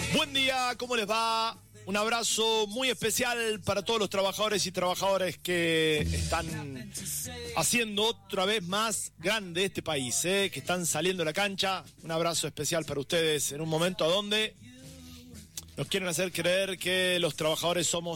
Buen día, ¿cómo les va? Un abrazo muy especial para todos los trabajadores y trabajadoras que están haciendo otra vez más grande este país, que están saliendo a la cancha. Un abrazo especial para ustedes en un momento a donde nos quieren hacer creer que los trabajadores somos